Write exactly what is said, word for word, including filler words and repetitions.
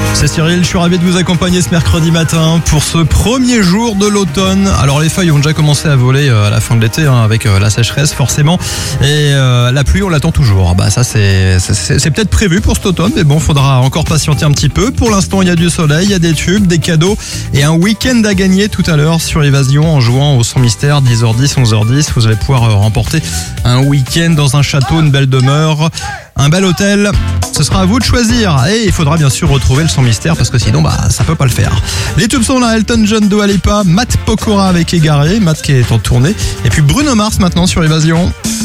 C'est Cyril, je suis ravi de vous accompagner ce mercredi matin pour ce premier jour de l'automne. Alors les feuilles ont déjà commencé à voler à la fin de l'été hein, avec la sécheresse forcément et euh, la pluie on l'attend toujours. Bah ça c'est, c'est, c'est peut-être prévu pour cet automne mais bon faudra encore patienter un petit peu. Pour l'instant il y a du soleil, il y a des tubes, des cadeaux et un week-end à gagner tout à l'heure sur Évasion en jouant au Son Mystère dix heures dix, onze heures dix. Vous allez pouvoir remporter un week-end dans un château, une belle demeure, un bel hôtel. Ce sera à vous de choisir et il faudra bien sûr retrouver le son mystère parce que sinon bah ça peut pas le faire. Les tubes sont là, Elton John, Dua Lipa, Matt Pokora avec Égaré, Matt qui est en tournée et puis Bruno Mars maintenant sur Évasion.